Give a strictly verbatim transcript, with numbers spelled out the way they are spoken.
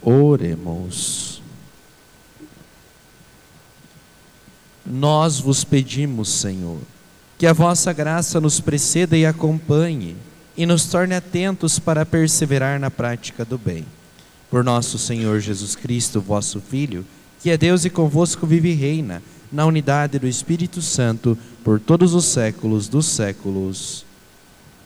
Oremos. Nós vos pedimos, Senhor, que a vossa graça nos preceda e acompanhe, e nos torne atentos para perseverar na prática do bem. Por nosso Senhor Jesus Cristo, vosso Filho, que é Deus e convosco vive e reina, na unidade do Espírito Santo, por todos os séculos dos séculos.